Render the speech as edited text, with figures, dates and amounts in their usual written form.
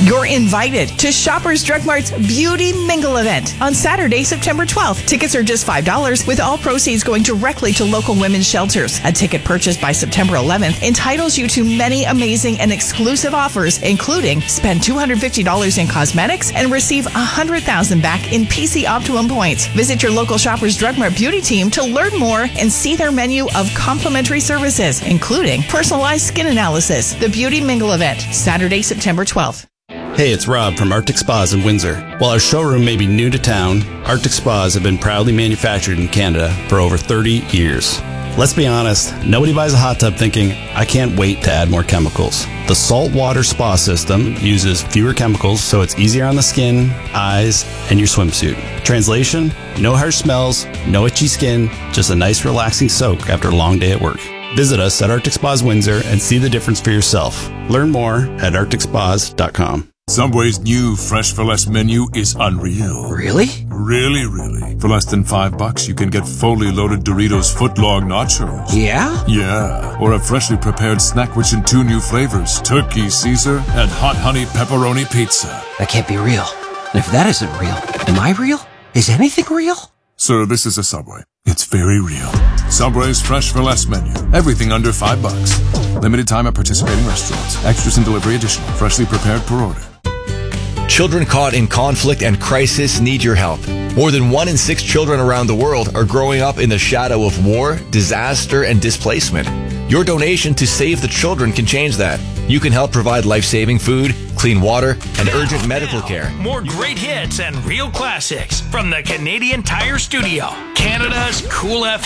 You're invited to Shoppers Drug Mart's Beauty Mingle event on Saturday, September 12th. Tickets are just $5, with all proceeds going directly to local women's shelters. A ticket purchased by September 11th entitles you to many amazing and exclusive offers, including spend $250 in cosmetics and receive $100,000 back in PC Optimum points. Visit your local Shoppers Drug Mart beauty team to learn more and see their menu of complimentary services, including personalized skin analysis. The Beauty Mingle event, Saturday, September 12th. Hey, it's Rob from Arctic Spas in Windsor. While our showroom may be new to town, Arctic Spas have been proudly manufactured in Canada for over 30 years. Let's be honest, nobody buys a hot tub thinking, I can't wait to add more chemicals. The saltwater spa system uses fewer chemicals, so it's easier on the skin, eyes, and your swimsuit. Translation, no harsh smells, no itchy skin, just a nice relaxing soak after a long day at work. Visit us at Arctic Spas Windsor and see the difference for yourself. Learn more at arcticspas.com. Subway's new Fresh for Less menu is unreal. Really? Really. For less than $5, you can get fully loaded Doritos footlong nachos. Yeah? Yeah. Or a freshly prepared snack rich in 2 new flavors, Turkey Caesar and Hot Honey Pepperoni Pizza. That can't be real. And if that isn't real, am I real? Is anything real? Sir, this is a Subway. It's very real. Subway's Fresh for Less menu. Everything under $5. Limited time at participating restaurants. Extras and delivery additional. Freshly prepared per order. Children caught in conflict and crisis need your help. More than 1 in 6 children around the world are growing up in the shadow of war, disaster, and displacement. Your donation to Save the Children can change that. You can help provide life-saving food, clean water, and urgent medical care. More great hits and real classics from the Canadian Tire Studio, Canada's Cool FM.